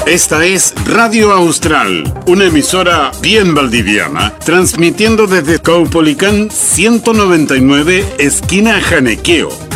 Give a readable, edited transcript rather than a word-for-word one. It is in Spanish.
Esta es Radio Austral, una emisora bien valdiviana, transmitiendo desde Caupolicán 199, esquina Janequeo,